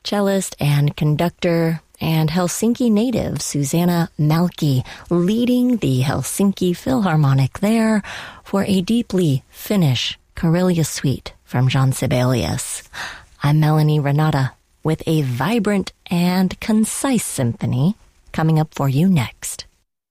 cellist and conductor, and Helsinki native Susanna Malki leading the Helsinki Philharmonic there for a deeply Finnish Karelia suite from Jean Sibelius. I'm Melanie Renata with a vibrant and concise symphony coming up for you next.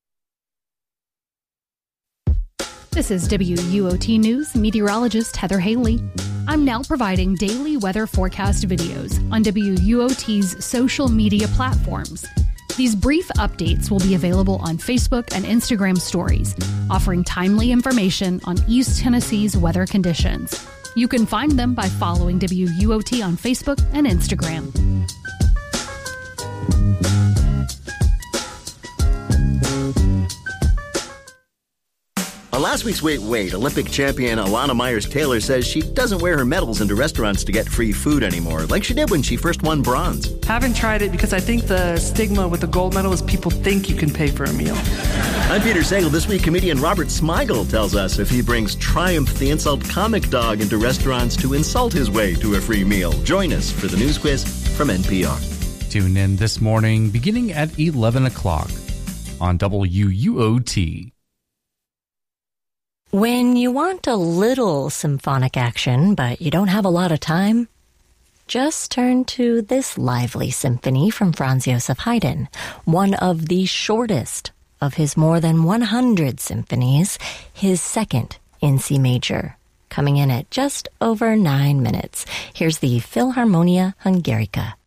This is WUOT News meteorologist Heather Haley. I'm now providing daily weather forecast videos on WUOT's social media platforms. These brief updates will be available on Facebook and Instagram stories, offering timely information on East Tennessee's weather conditions. You can find them by following WUOT on Facebook and Instagram. On last week's Wait, Olympic champion Alana Myers-Taylor says she doesn't wear her medals into restaurants to get free food anymore, like she did when she first won bronze. Haven't tried it because I think the stigma with the gold medal is people think you can pay for a meal. I'm Peter Sagal. This week, comedian Robert Smigel tells us if he brings Triumph the Insult Comic Dog into restaurants to insult his way to a free meal. Join us for the news quiz from NPR. Tune in this morning beginning at 11 o'clock on WUOT. When you want a little symphonic action, but you don't have a lot of time, just turn to this lively symphony from Franz Joseph Haydn, one of the shortest of his more than 100 symphonies, his second in C major, coming in at just over 9 minutes. Here's the Philharmonia Hungarica.